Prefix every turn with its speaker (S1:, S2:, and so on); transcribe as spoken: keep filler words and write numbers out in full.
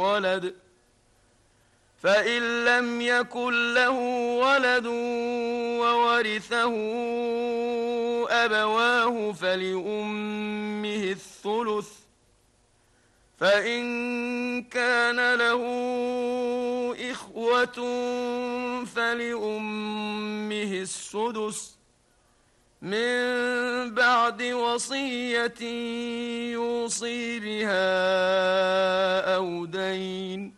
S1: ولد فإن لم يكن له ولد وورثه أبواه فلأمه الثلث فإن كان له إخوة فلأمه السدس من بعد وصية يوصي بها أو دين